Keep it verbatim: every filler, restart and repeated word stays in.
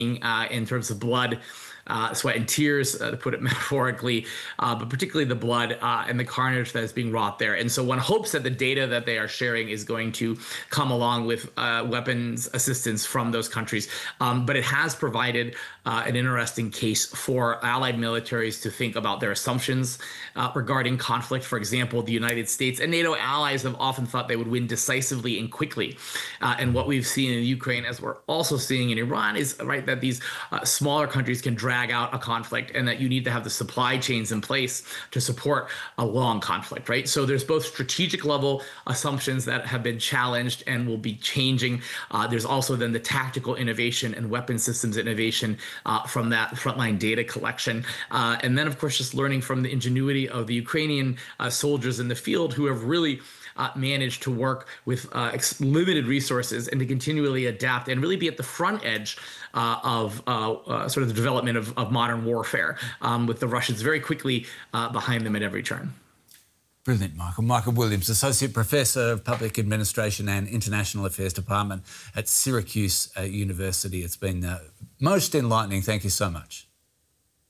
uh, in terms of blood, uh, sweat, and tears, uh, to put it metaphorically, uh, but particularly the blood uh, and the carnage that is being wrought there. And so one hopes that the data that they are sharing is going to come along with uh, weapons assistance from those countries. Um, but it has provided uh, an interesting case for allied militaries to think about their assumptions uh, regarding conflict. For example, the United States and NATO allies have often thought they would win decisively and quickly. Uh, and what we've seen in Ukraine, as we're also seeing in Iran, is right that these uh, smaller countries can drag out a conflict, and that you need to have the supply chains in place to support a long conflict, right? So there's both strategic level assumptions that have been challenged and will be changing. Uh, there's also then the tactical innovation and weapon systems innovation uh, from that frontline data collection. Uh, and then, of course, just learning from the ingenuity of the Ukrainian uh, soldiers in the field who have really Uh, managed to work with uh, limited resources and to continually adapt and really be at the front edge uh, of uh, uh, sort of the development of, of modern warfare, um, with the Russians very quickly uh, behind them at every turn. Brilliant, Michael. Michael Williams, Associate Professor of Public Administration and International Affairs Department at Syracuse uh, University. It's been uh, most enlightening. Thank you so much.